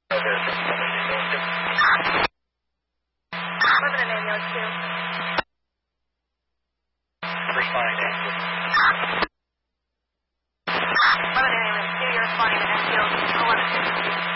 11 and ambulance 2. Responding to ambulance. 11 and ambulance 2, you're responding to ambulance 11.